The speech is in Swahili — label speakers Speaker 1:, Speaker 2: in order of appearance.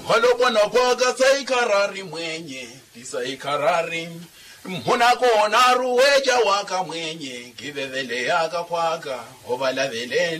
Speaker 1: Holobona kwaga saikarari mwenye tisaikarari mhuna kona ruweja waka mwenye givevele yaka kwaga obalavele